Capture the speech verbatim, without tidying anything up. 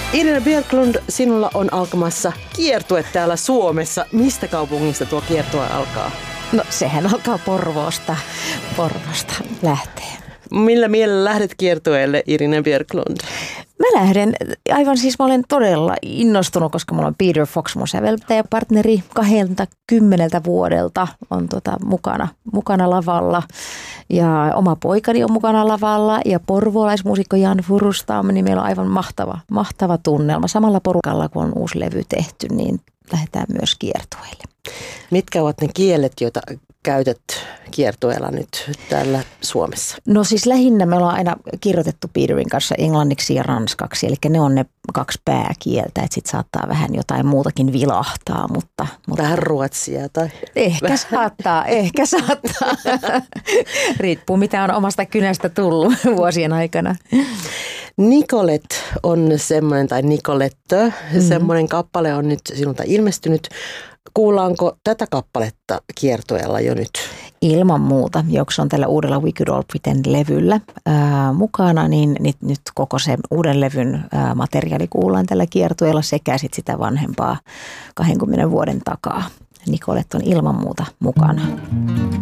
Irina Björklund, sinulla on alkamassa kiertue täällä Suomessa. Mistä kaupungista tuo kiertue alkaa? No sehän alkaa Porvoosta. Porvoosta lähtee. Millä mielellä lähdet kiertueelle, Irina Björklund? Mä lähden, aivan siis mä olen todella innostunut, koska mulla on Peter Fox, mun säveltäjäpartneri kaksikymmentä vuodelta on tota mukana, mukana lavalla. Ja oma poikani on mukana lavalla ja porvoolaismuusikko Jan Furustam, niin meillä on aivan mahtava, mahtava tunnelma. Samalla porukalla, kun on uusi levy tehty, niin lähdetään myös kiertueelle. Mitkä ovat ne kielet, joita käytät kiertueella nyt täällä Suomessa? No siis lähinnä me ollaan aina kirjoitettu Peterin kanssa englanniksi ja ranskaksi, eli ne on ne kaksi pääkieltä, että sitten saattaa vähän jotain muutakin vilahtaa, mutta... mutta vähän ruotsia tai... Ehkä vähän. saattaa, ehkä saattaa. Riippuu mitä on omasta kynästä tullut vuosien aikana. Nicolette on semmoinen, tai Nicolette, mm-hmm. semmoinen kappale on nyt sinulta ilmestynyt. Kuullaanko tätä kappaletta kiertueella jo nyt? Ilman muuta, joksi on tällä uudella We Could All Pretend-levyllä ää, mukana, niin nyt, nyt koko se uuden levyn ää, materiaali kuullaan tällä kiertueella sekä sit sitä vanhempaa kahdenkymmenen vuoden takaa. Nicolette on ilman muuta mukana.